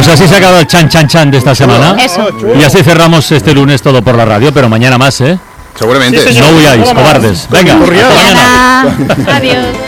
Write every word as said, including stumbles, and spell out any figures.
Pues así se ha acabado el chan chan chan de esta semana. Eso. Y así cerramos este lunes todo por la radio, pero mañana más, ¿eh? Seguramente. No huyáis, cobardes. Venga, hasta mañana. Adiós.